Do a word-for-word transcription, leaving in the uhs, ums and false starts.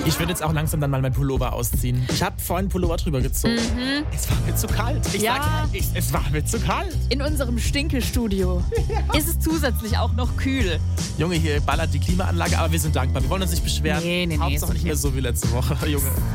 Ich würde jetzt auch langsam dann mal mein Pullover ausziehen. Ich habe vorhin Pullover drüber gezogen. Mhm. Es war mir zu kalt. Ich Ja. sag dir, ich, es war mir zu kalt. In unserem Stinkestudio ja. ist es zusätzlich auch noch kühl. Junge, hier ballert die Klimaanlage, aber wir sind dankbar. Wir wollen uns nicht beschweren. Nee, nee, nee, Hauptsache ist nicht okay. mehr so wie letzte Woche, Junge.